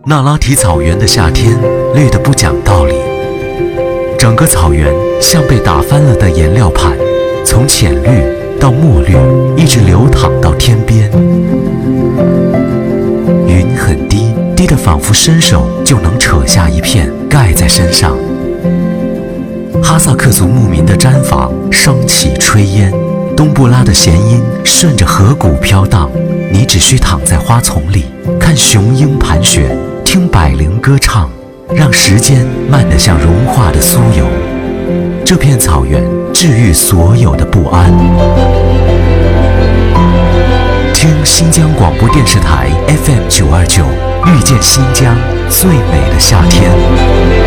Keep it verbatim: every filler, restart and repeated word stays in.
那拉提草原的夏天绿得不讲道理，整个草原像被打翻了的颜料盘，从浅绿到墨绿，一直流淌到天边。云很低，低得仿佛伸手就能扯下一片盖在身上。哈萨克族牧民的毡房升起炊烟，冬不拉的弦音顺着河谷飘荡，你只需躺在花丛里，看雄鹰盘旋，听百灵歌唱，让时间慢得像融化的酥油。这片草原治愈所有的不安。听新疆广播电视台 F M 九二九，遇见新疆最美的夏天。